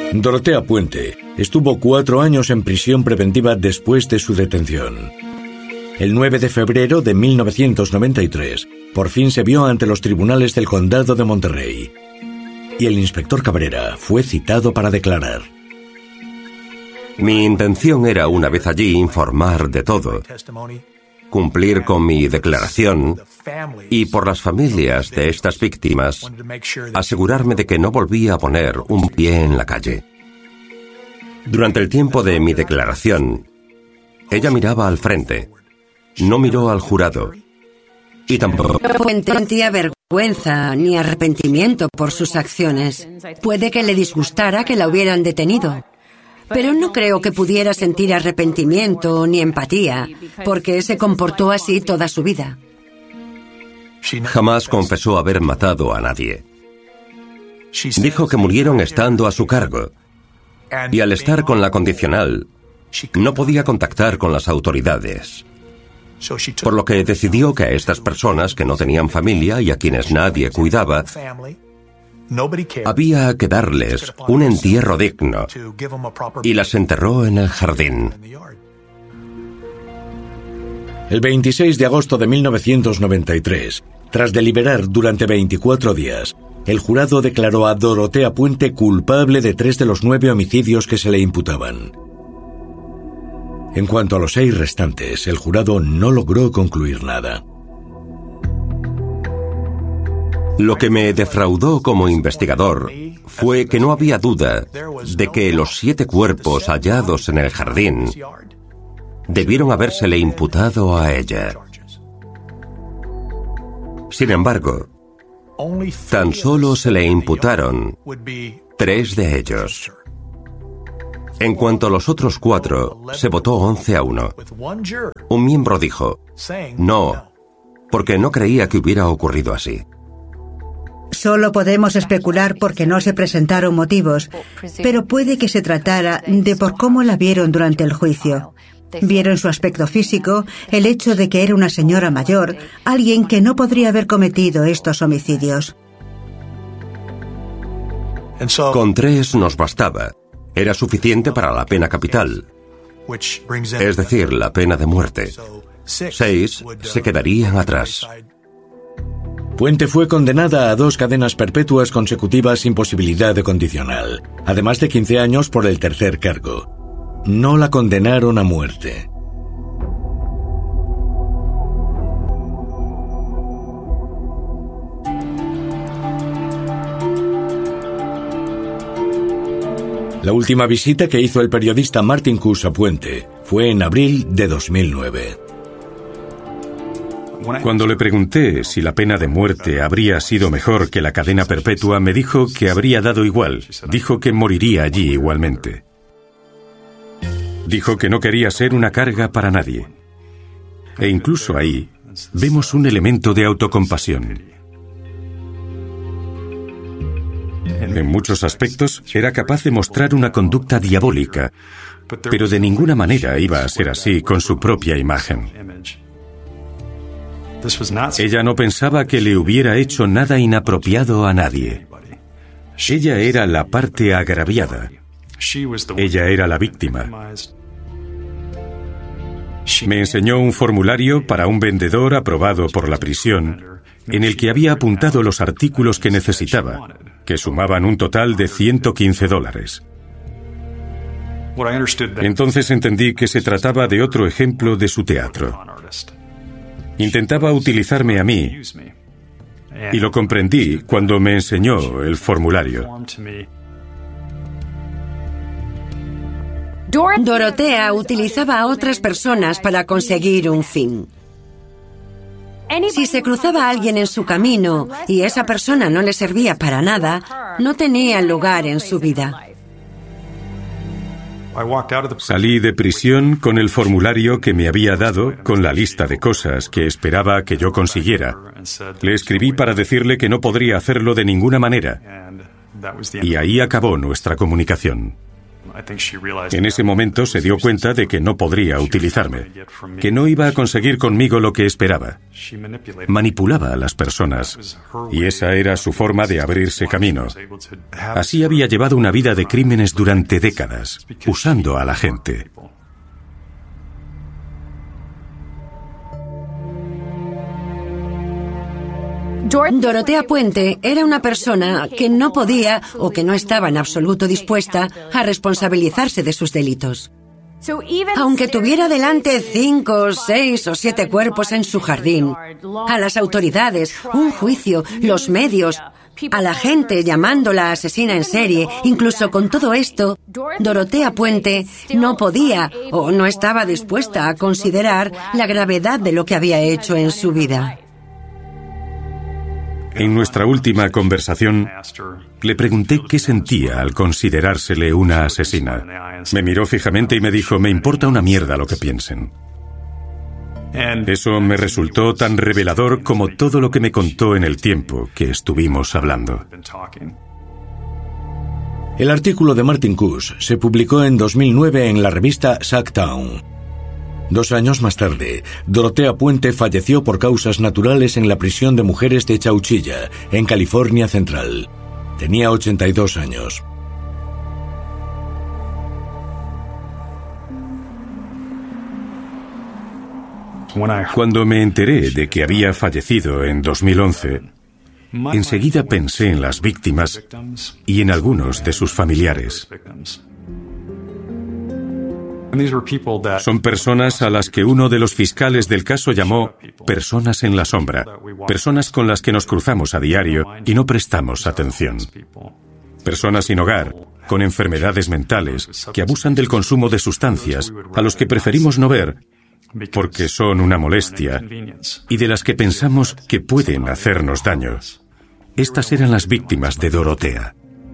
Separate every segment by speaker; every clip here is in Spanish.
Speaker 1: Dorotea Puente estuvo 4 años en prisión preventiva después de su detención. El 9 de febrero de 1993, por fin se vio ante los tribunales del Condado de Monterrey. Y el inspector Cabrera fue citado para declarar.
Speaker 2: Mi intención era, una vez allí, informar de todo, cumplir con mi declaración y, por las familias de estas víctimas, asegurarme de que no volvía a poner un pie en la calle. Durante el tiempo de mi declaración, ella miraba al frente, no miró al jurado y tampoco
Speaker 3: sentía vergüenza ni arrepentimiento por sus acciones. Puede que le disgustara que la hubieran detenido, pero no creo que pudiera sentir arrepentimiento ni empatía, porque se comportó así toda su vida.
Speaker 2: Jamás confesó haber matado a nadie. Dijo que murieron estando a su cargo, y al estar con la condicional, no podía contactar con las autoridades. Por lo que decidió que a estas personas que no tenían familia y a quienes nadie cuidaba, había que darles un entierro digno, y las enterró en el jardín.
Speaker 1: El 26 de agosto de 1993, tras deliberar durante 24 días, el jurado declaró a Dorotea Puente culpable de 3 de los 9 homicidios que se le imputaban. En cuanto a los 6 restantes, el jurado no logró concluir nada.
Speaker 2: Lo que me defraudó como investigador fue que no había duda de que los 7 cuerpos hallados en el jardín debieron habérsele imputado a ella. Sin embargo, tan solo se le imputaron 3 de ellos. En cuanto a los otros 4, se votó 11-1. Un miembro dijo, no, porque no creía que hubiera ocurrido así.
Speaker 4: Solo podemos especular porque no se presentaron motivos, pero puede que se tratara de por cómo la vieron durante el juicio. Vieron su aspecto físico, el hecho de que era una señora mayor, alguien que no podría haber cometido estos homicidios.
Speaker 2: Con 3 nos bastaba. Era suficiente para la pena capital, es decir, la pena de muerte. 6 se quedarían atrás.
Speaker 1: Puente fue condenada a 2 cadenas perpetuas consecutivas sin posibilidad de condicional, además de 15 años por el tercer cargo. No la condenaron a muerte. La última visita que hizo el periodista Martin Kuss a Puente fue en abril de 2009.
Speaker 5: Cuando le pregunté si la pena de muerte habría sido mejor que la cadena perpetua, me dijo que habría dado igual. Dijo que moriría allí igualmente. Dijo que no quería ser una carga para nadie. E incluso ahí vemos un elemento de autocompasión. En muchos aspectos era capaz de mostrar una conducta diabólica, pero de ninguna manera iba a ser así con su propia imagen. Ella no pensaba que le hubiera hecho nada inapropiado a nadie. Ella era la parte agraviada. Ella era la víctima. Me enseñó un formulario para un vendedor aprobado por la prisión, en el que había apuntado los artículos que necesitaba, que sumaban un total de $115. Entonces entendí que se trataba de otro ejemplo de su teatro. Intentaba utilizarme a mí, y lo comprendí cuando me enseñó el formulario.
Speaker 3: Dorotea utilizaba a otras personas para conseguir un fin. Si se cruzaba a alguien en su camino y esa persona no le servía para nada, no tenía lugar en su vida.
Speaker 5: Salí de prisión con el formulario que me había dado, con la lista de cosas que esperaba que yo consiguiera. Le escribí para decirle que no podría hacerlo de ninguna manera. Y ahí acabó nuestra comunicación. En ese momento se dio cuenta de que no podría utilizarme, que no iba a conseguir conmigo lo que esperaba. Manipulaba a las personas, y esa era su forma de abrirse camino. Así había llevado una vida de crímenes durante décadas, usando a la gente.
Speaker 3: Dorotea Puente era una persona que no podía o que no estaba en absoluto dispuesta a responsabilizarse de sus delitos. Aunque tuviera delante 5, 6 o 7 cuerpos en su jardín, a las autoridades, un juicio, los medios, a la gente llamándola asesina en serie, incluso con todo esto, Dorotea Puente no podía o no estaba dispuesta a considerar la gravedad de lo que había hecho en su vida.
Speaker 5: En nuestra última conversación, le pregunté qué sentía al considerársele una asesina. Me miró fijamente y me dijo, me importa una mierda lo que piensen. Eso me resultó tan revelador como todo lo que me contó en el tiempo que estuvimos hablando.
Speaker 1: El artículo de Martin Kuss se publicó en 2009 en la revista Sacktown. 2 años más tarde, Dorotea Puente falleció por causas naturales en la prisión de mujeres de Chowchilla, en California Central. Tenía 82 años.
Speaker 5: Cuando me enteré de que había fallecido en 2011, enseguida pensé en las víctimas y en algunos de sus familiares. Son personas a las que uno de los fiscales del caso llamó personas en la sombra, personas con las que nos cruzamos a diario y no prestamos atención. Personas sin hogar, con enfermedades mentales, que abusan del consumo de sustancias, a los que preferimos no ver porque son una molestia y de las que pensamos que pueden hacernos daño. Estas eran las víctimas de Dorotea.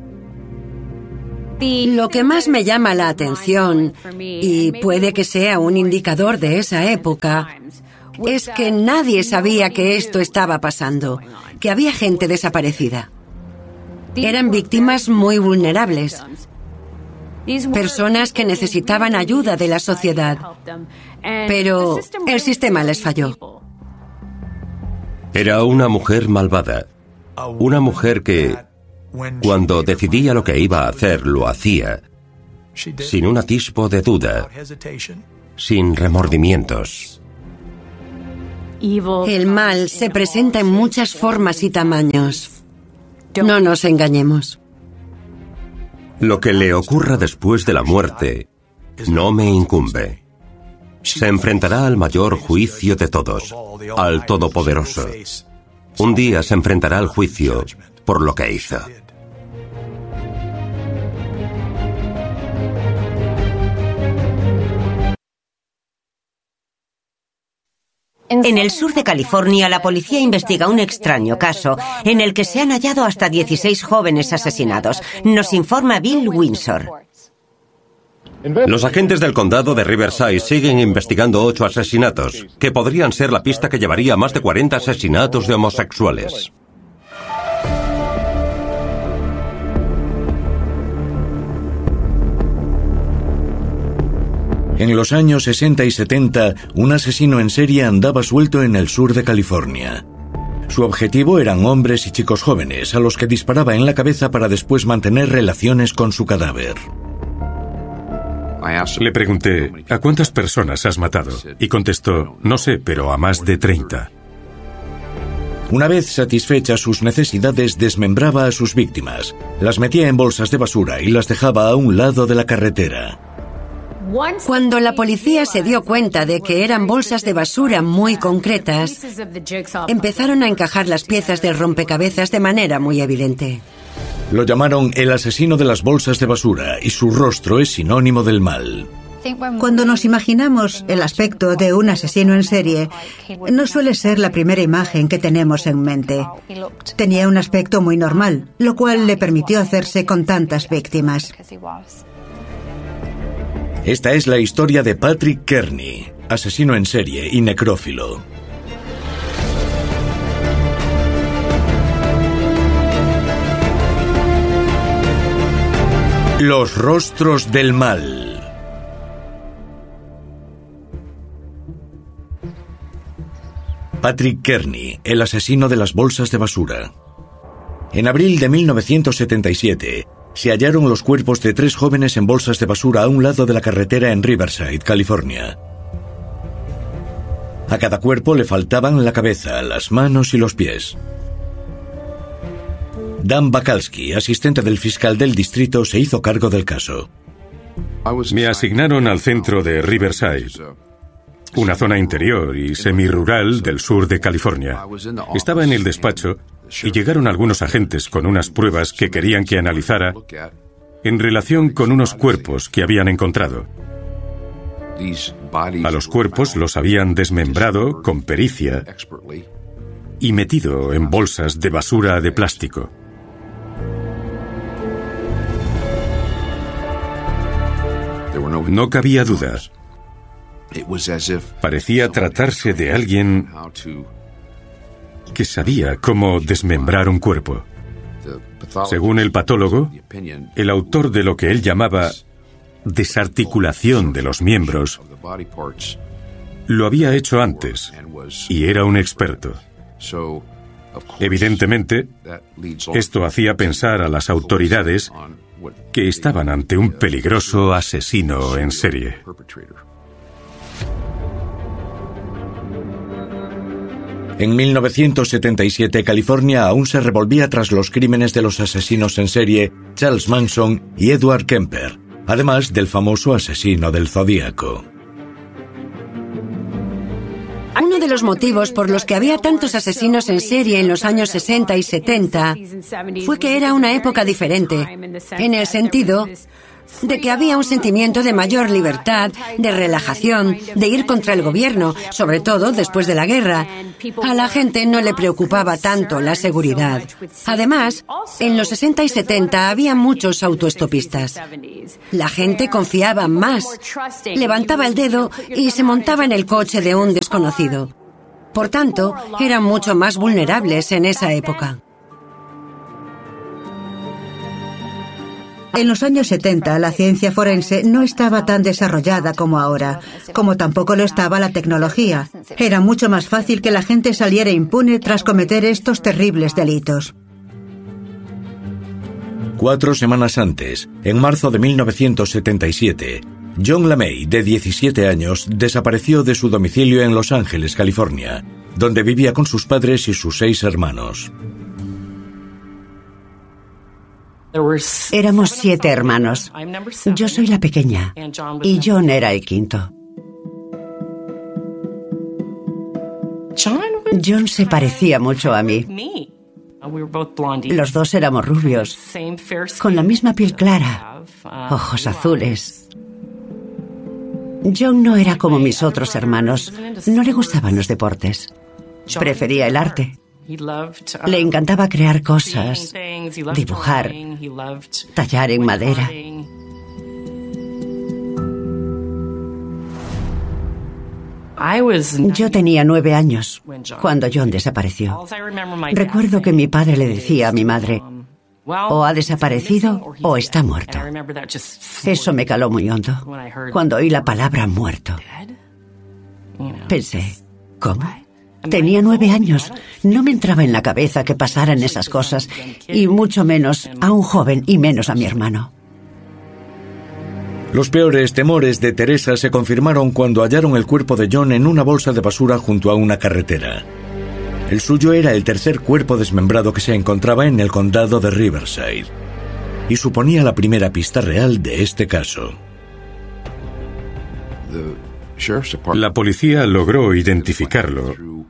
Speaker 3: Lo que más me llama la atención, y puede que sea un indicador de esa época, es que nadie sabía que esto estaba pasando, que había gente desaparecida. Eran víctimas muy vulnerables, personas que necesitaban ayuda de la sociedad, pero el sistema les falló.
Speaker 2: Era una mujer malvada, una mujer que, cuando decidía lo que iba a hacer, lo hacía, sin un atisbo de duda, sin remordimientos.
Speaker 3: El mal se presenta en muchas formas y tamaños. No nos engañemos.
Speaker 2: Lo que le ocurra después de la muerte no me incumbe. Se enfrentará al mayor juicio de todos, al Todopoderoso. Un día se enfrentará al juicio por lo que hizo.
Speaker 6: En el sur de California, la policía investiga un extraño caso en el que se han hallado hasta 16 jóvenes asesinados. Nos informa Bill Windsor.
Speaker 2: Los agentes del condado de Riverside siguen investigando 8 asesinatos, que podrían ser la pista que llevaría a más de 40 asesinatos de homosexuales.
Speaker 1: En los años 60 y 70, un asesino en serie andaba suelto en el sur de California. Su objetivo eran hombres y chicos jóvenes, a los que disparaba en la cabeza para después mantener relaciones con su cadáver.
Speaker 5: Le pregunté, ¿a cuántas personas has matado? Y contestó, no sé, pero a más de 30.
Speaker 1: Una vez satisfechas sus necesidades, desmembraba a sus víctimas, las metía en bolsas de basura y las dejaba a un lado de la carretera.
Speaker 3: Cuando la policía se dio cuenta de que eran bolsas de basura muy concretas, empezaron a encajar las piezas del rompecabezas de manera muy evidente.
Speaker 1: Lo llamaron el asesino de las bolsas de basura y su rostro es sinónimo del mal.
Speaker 4: Cuando nos imaginamos el aspecto de un asesino en serie, no suele ser la primera imagen que tenemos en mente. Tenía un aspecto muy normal, lo cual le permitió hacerse con tantas víctimas.
Speaker 1: Esta es la historia de Patrick Kearney, asesino en serie y necrófilo. Los rostros del mal. Patrick Kearney, el asesino de las bolsas de basura. En abril de 1977, se hallaron los cuerpos de 3 jóvenes en bolsas de basura a un lado de la carretera en Riverside, California. A cada cuerpo le faltaban la cabeza, las manos y los pies. Dan Bakalski, asistente del fiscal del distrito, se hizo cargo del caso.
Speaker 5: Me asignaron al centro de Riverside, una zona interior y semirural del sur de California. Estaba en el despacho y llegaron algunos agentes con unas pruebas que querían que analizara en relación con unos cuerpos que habían encontrado. A los cuerpos los habían desmembrado con pericia y metido en bolsas de basura de plástico. No cabía duda. Parecía tratarse de alguien que sabía cómo desmembrar un cuerpo. Según el patólogo, el autor de lo que él llamaba desarticulación de los miembros lo había hecho antes y era un experto. Evidentemente, esto hacía pensar a las autoridades que estaban ante un peligroso asesino en serie.
Speaker 1: En 1977, California aún se revolvía tras los crímenes de los asesinos en serie Charles Manson y Edward Kemper, además del famoso asesino del Zodíaco.
Speaker 3: Uno de los motivos por los que había tantos asesinos en serie en los años 60 y 70 fue que era una época diferente, en el sentido de que había un sentimiento de mayor libertad, de relajación, de ir contra el gobierno, sobre todo después de la guerra. A la gente no le preocupaba tanto la seguridad. Además, en los 60 y 70 había muchos autoestopistas. La gente confiaba más, levantaba el dedo y se montaba en el coche de un desconocido. Por tanto, eran mucho más vulnerables en esa época.
Speaker 4: En los años 70, la ciencia forense no estaba tan desarrollada como ahora, como tampoco lo estaba la tecnología. Era mucho más fácil que la gente saliera impune tras cometer estos terribles delitos.
Speaker 1: 4 semanas antes, en marzo de 1977, John LaMay, de 17 años, desapareció de su domicilio en Los Ángeles, California, donde vivía con sus padres y sus 6 hermanos.
Speaker 6: Éramos 7 hermanos. Yo soy la pequeña y John era el quinto. John se parecía mucho a mí. Los dos éramos rubios, con la misma piel clara, ojos azules. John no era como mis otros hermanos. No le gustaban los deportes. Prefería el arte. Le encantaba crear cosas, dibujar, tallar en madera. Yo tenía 9 años cuando John desapareció. Recuerdo que mi padre le decía a mi madre, o ha desaparecido o está muerto. Eso me caló muy hondo cuando oí la palabra muerto. Pensé, ¿cómo? Tenía 9 años. No me entraba en la cabeza que pasaran esas cosas, y mucho menos a un joven y menos a mi hermano.
Speaker 1: Los peores temores de Teresa se confirmaron cuando hallaron el cuerpo de John en una bolsa de basura junto a una carretera. El suyo era el tercer cuerpo desmembrado que se encontraba en el condado de Riverside, y suponía la primera pista real de este caso.
Speaker 5: La policía logró identificarlo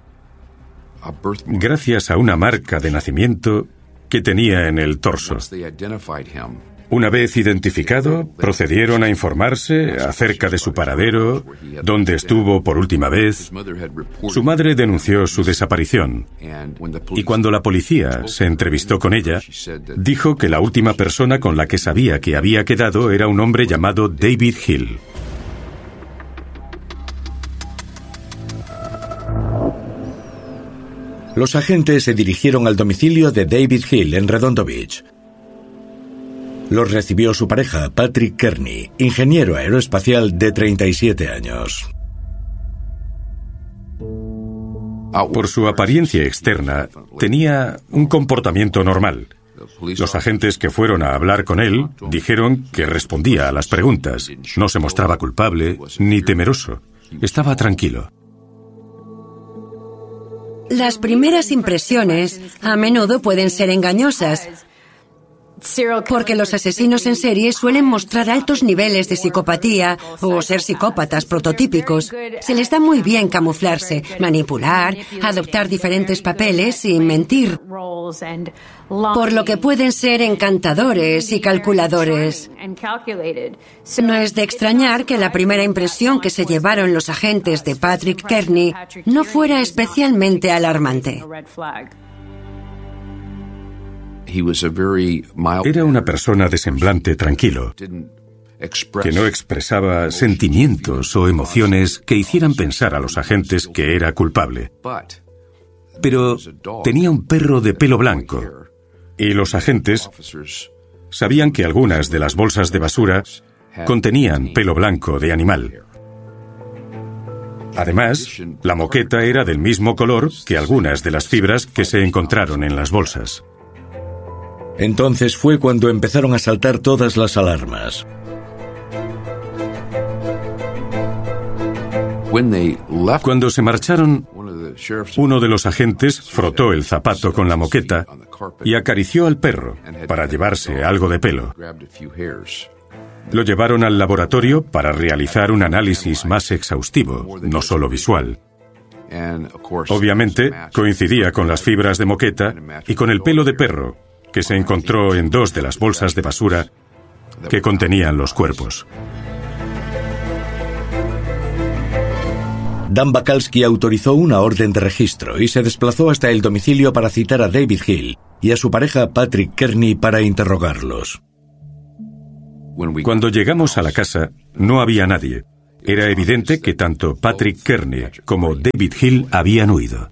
Speaker 5: gracias a una marca de nacimiento que tenía en el torso. Una vez identificado, procedieron a informarse acerca de su paradero, dónde estuvo por última vez. Su madre denunció su desaparición, y cuando la policía se entrevistó con ella, dijo que la última persona con la que sabía que había quedado era un hombre llamado David Hill.
Speaker 1: Los agentes se dirigieron al domicilio de David Hill en Redondo Beach. Los recibió su pareja, Patrick Kearney, ingeniero aeroespacial de 37 años.
Speaker 5: Por su apariencia externa, tenía un comportamiento normal. Los agentes que fueron a hablar con él dijeron que respondía a las preguntas. No se mostraba culpable ni temeroso. Estaba tranquilo.
Speaker 3: Las primeras impresiones a menudo pueden ser engañosas, porque los asesinos en serie suelen mostrar altos niveles de psicopatía o ser psicópatas prototípicos. Se les da muy bien camuflarse, manipular, adoptar diferentes papeles y mentir, por lo que pueden ser encantadores y calculadores. No es de extrañar que la primera impresión que se llevaron los agentes de Patrick Kearney no fuera especialmente alarmante.
Speaker 5: Era una persona de semblante tranquilo, que no expresaba sentimientos o emociones que hicieran pensar a los agentes que era culpable. Pero tenía un perro de pelo blanco, y los agentes sabían que algunas de las bolsas de basura contenían pelo blanco de animal. Además, la moqueta era del mismo color que algunas de las fibras que se encontraron en las bolsas.
Speaker 1: Entonces fue cuando empezaron a saltar todas las alarmas.
Speaker 5: Cuando se marcharon, uno de los agentes frotó el zapato con la moqueta y acarició al perro para llevarse algo de pelo. Lo llevaron al laboratorio para realizar un análisis más exhaustivo, no solo visual. Obviamente, coincidía con las fibras de moqueta y con el pelo de perro que se encontró en 2 de las bolsas de basura que contenían los cuerpos.
Speaker 1: Dan Bacalski autorizó una orden de registro y se desplazó hasta el domicilio para citar a David Hill y a su pareja Patrick Kearney para interrogarlos.
Speaker 5: Cuando llegamos a la casa, no había nadie. Era evidente que tanto Patrick Kearney como David Hill habían huido.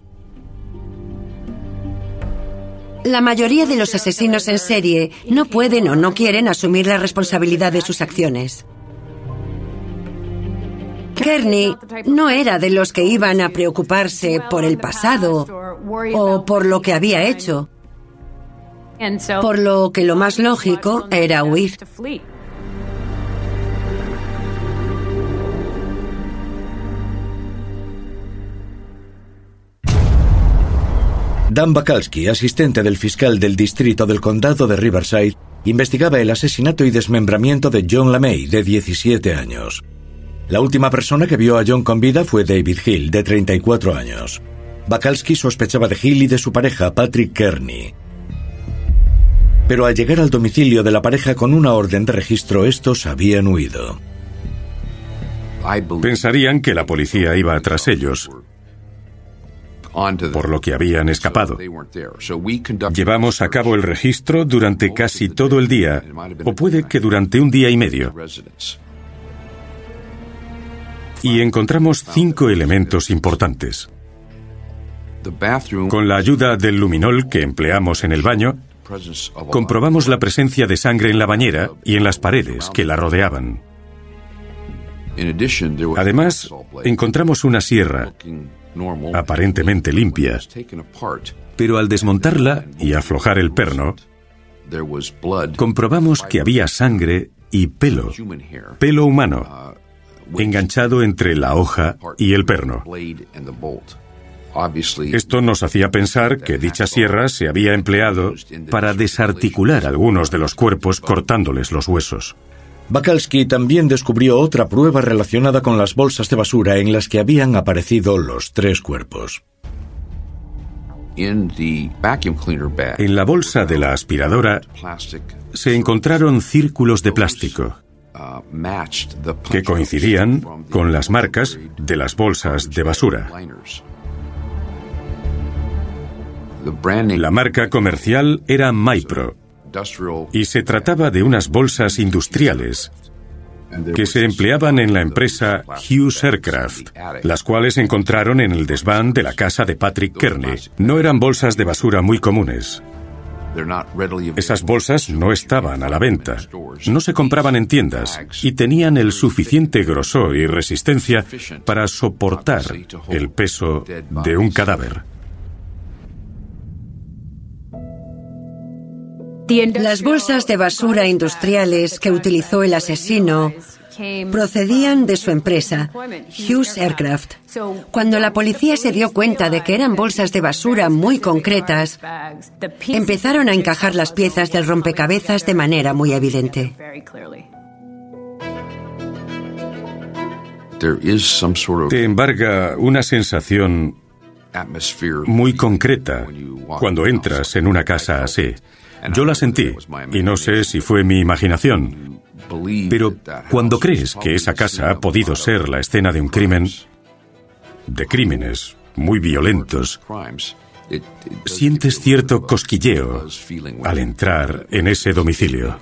Speaker 3: La mayoría de los asesinos en serie no pueden o no quieren asumir la responsabilidad de sus acciones. Kearney no era de los que iban a preocuparse por el pasado o por lo que había hecho, por lo que lo más lógico era huir.
Speaker 1: Dan Bacalski, asistente del fiscal del distrito del condado de Riverside, investigaba el asesinato y desmembramiento de John LeMay, de 17 años. La última persona que vio a John con vida fue David Hill, de 34 años. Bacalski sospechaba de Hill y de su pareja, Patrick Kearney. Pero al llegar al domicilio de la pareja con una orden de registro, estos habían huido.
Speaker 5: Pensarían que la policía iba tras ellos, por lo que habían escapado. Llevamos a cabo el registro durante casi todo el día, o puede que durante un día y medio. Y encontramos 5 elementos importantes. Con la ayuda del luminol que empleamos en el baño, comprobamos la presencia de sangre en la bañera y en las paredes que la rodeaban. Además, encontramos una sierra, aparentemente limpia, pero al desmontarla y aflojar el perno, comprobamos que había sangre y pelo humano, enganchado entre la hoja y el perno. Esto nos hacía pensar que dicha sierra se había empleado para desarticular algunos de los cuerpos cortándoles los huesos.
Speaker 1: Bacalski también descubrió otra prueba relacionada con las bolsas de basura en las que habían aparecido los 3 cuerpos.
Speaker 5: En la bolsa de la aspiradora se encontraron círculos de plástico que coincidían con las marcas de las bolsas de basura. La marca comercial era Mypro y se trataba de unas bolsas industriales que se empleaban en la empresa Hughes Aircraft, las cuales encontraron en el desván de la casa de Patrick Kearney. No eran bolsas de basura muy comunes. Esas bolsas no estaban a la venta, no se compraban en tiendas y tenían el suficiente grosor y resistencia para soportar el peso de un cadáver.
Speaker 3: Las bolsas de basura industriales que utilizó el asesino procedían de su empresa, Hughes Aircraft. Cuando la policía se dio cuenta de que eran bolsas de basura muy concretas, empezaron a encajar las piezas del rompecabezas de manera muy evidente.
Speaker 5: Te embarga una sensación muy concreta cuando entras en una casa así. Yo la sentí, y no sé si fue mi imaginación, pero cuando crees que esa casa ha podido ser la escena de un crimen, de crímenes muy violentos, sientes cierto cosquilleo al entrar en ese domicilio.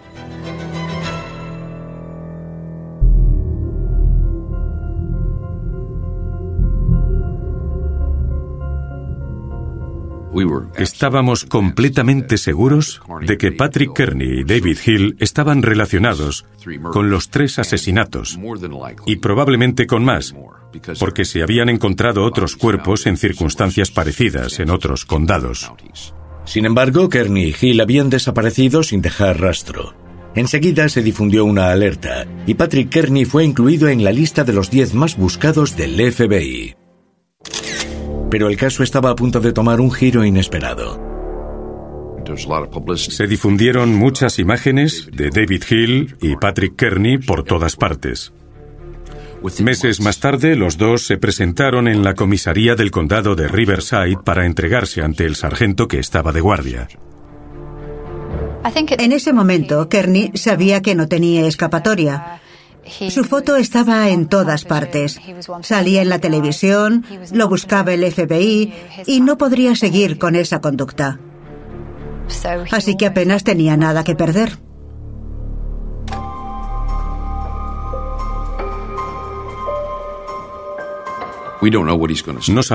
Speaker 5: Estábamos completamente seguros de que Patrick Kearney y David Hill estaban relacionados con los 3 asesinatos, y probablemente con más, porque se habían encontrado otros cuerpos en circunstancias parecidas en otros condados.
Speaker 1: Sin embargo, Kearney y Hill habían desaparecido sin dejar rastro. Enseguida se difundió una alerta, y Patrick Kearney fue incluido en la lista de los 10 más buscados del FBI. Pero el caso estaba a punto de tomar un giro inesperado.
Speaker 5: Se difundieron muchas imágenes de David Hill y Patrick Kearney por todas partes. Meses más tarde, los dos se presentaron en la comisaría del condado de Riverside para entregarse ante el sargento que estaba de guardia.
Speaker 4: En ese momento, Kearney sabía que no tenía escapatoria. Su foto estaba en todas partes. Salía en la televisión, lo buscaba el FBI y no podría seguir con esa conducta. Así que apenas tenía nada que perder.
Speaker 5: No